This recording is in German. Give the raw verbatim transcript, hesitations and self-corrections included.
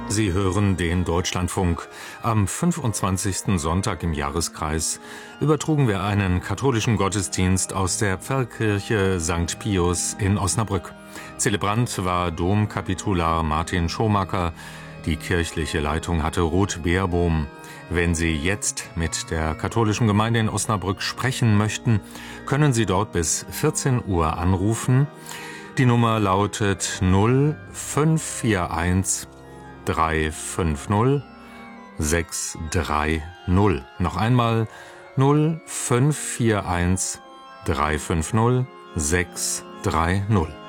Sie hören den Deutschlandfunk. Am fünfundzwanzigsten Sonntag im Jahreskreis übertrugen wir einen katholischen Gottesdienst aus der Pfarrkirche Sankt Pius in Osnabrück. Zelebrant war Domkapitular Martin Schomacker. Die kirchliche Leitung hatte Ruth Beerbohm. Wenn Sie jetzt mit der katholischen Gemeinde in Osnabrück sprechen möchten, können Sie dort bis vierzehn Uhr anrufen. Die Nummer lautet null fünf vier eins drei fünf null sechs drei null. Noch einmal null fünf vier eins drei fünf null sechs drei null.